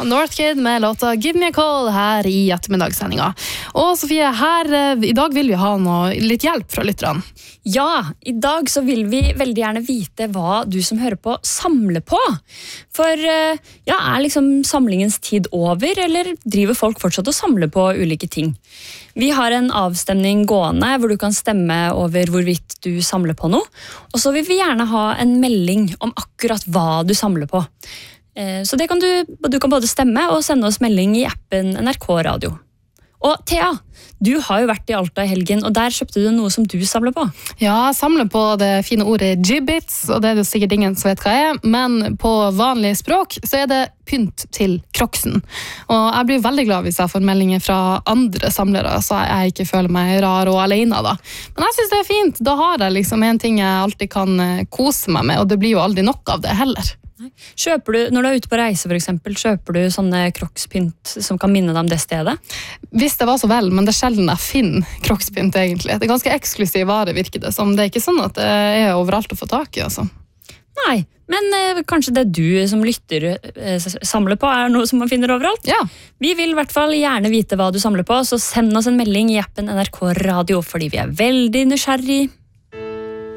Northkid med låta Give Me a Call her i ettermiddagssendinga. Og Sofie, i dag vil vi ha litt hjelp fra lytterne. Ja, i dag så vil vi veldig gjerne vite hva du som hører på samler på. For liksom samlingens tid over, eller driver folk fortsatt å samle på ulike ting? Vi har en avstemning gående hvor du kan stemme over hvorvidt du samler på noe. Og så vil vi gjerne ha en melding om akkurat hva du samler på. Så det kan du kan både stemme og sende oss melding i appen NRK Radio. Og Thea, du har jo vært i Alta i helgen, og der kjøpte du noe som du samler på. Ja, jeg samler på det fine ordet gibbets, og det er det sikkert ingen som vet hva er, men på vanlig språk så er det pynt til Crocsen. Og jeg blir veldig glad hvis jeg får meldinger fra andre samlere, så jeg ikke føler meg rar og alene da. Men jeg synes det er fint, da har jeg liksom en ting jeg alltid kan kose meg med, og det blir jo aldri nok av det heller. Kjøper du, når du er ute på reise for eksempel, kjøper du sånne Crocs-pynt som kan minne deg om det stedet? Hvis det var så vel, men det er sjelden jeg finner Crocs-pynt egentlig. Det er ganske eksklusiv vare, virker det som. Det er ikke sånn at det er overalt å få tak i, altså. Nei, men kanskje det du som lytter samler på er noe som man finner overalt? Ja. Vi vil i hvert fall gjerne vite hva du samler på, så send oss en melding i appen NRK Radio, fordi vi er veldig nysgjerrig.